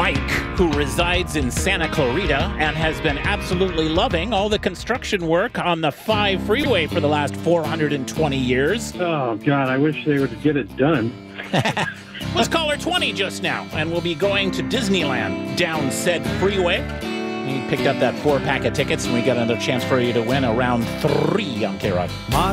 Mike, who resides in Santa Clarita and has been absolutely loving all the construction work on the 5 freeway for the last 420 years. Oh, God, I wish they would get it done. Was caller 20 just now, and we'll be going to Disneyland down said freeway. He picked up that 4-pack of tickets, and we got another chance for you to win a round 3 on K-Rock.